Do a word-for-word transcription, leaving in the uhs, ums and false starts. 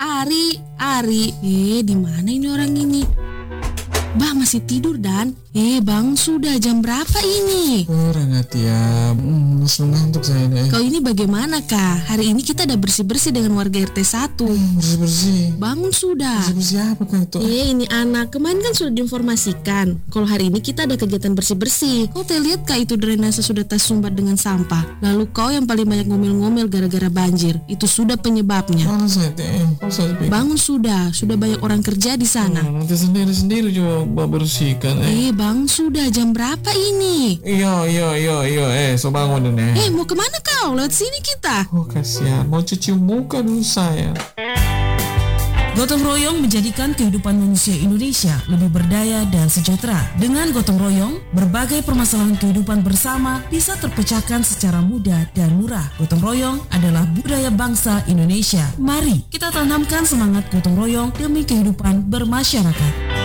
Ari, Ari. Eh, di mana ini orang ini? Bah, masih tidur Dan? Eh, bang, sudah jam berapa ini? Kurang hati ya, hmm, masih ngantuk saya nih. Kau ini bagaimana kah? Hari ini kita ada bersih-bersih dengan warga R T satu. Hmm, bersih-bersih. Bangun sudah. Bersih-bersih apa kah itu? Eh, ini anak, kemarin kan sudah diinformasikan kalau hari ini kita ada kegiatan bersih-bersih. Kau teh lihat kah itu drainase sudah tersumbat dengan sampah? Lalu kau yang paling banyak ngomel-ngomel gara-gara banjir. Itu sudah penyebabnya. Mana saya teh? Kau saya pikir. Bangun sudah, sudah banyak orang kerja di sana. Hmm, nanti sendiri-sendiri coba bersihkan. Eh, Eh, bang, sudah jam berapa ini? iya, iya, iya, iya. Eh, so bangun dulu. Eh, mau kemana kau? Lewat sini kita. Oh, kasihan. Mau cuci muka dulu saya. Gotong royong menjadikan kehidupan manusia Indonesia lebih berdaya dan sejahtera. Dengan gotong royong, berbagai permasalahan kehidupan bersama bisa terpecahkan secara mudah dan murah. Gotong royong adalah budaya bangsa Indonesia. Mari kita tanamkan semangat gotong royong demi kehidupan bermasyarakat.